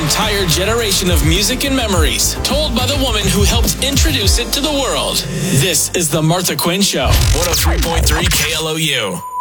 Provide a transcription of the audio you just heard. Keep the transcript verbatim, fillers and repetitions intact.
entire generation of music and memories, told by the woman who helped introduce it to the world. This is The Martha Quinn Show. one oh three point three K L O U.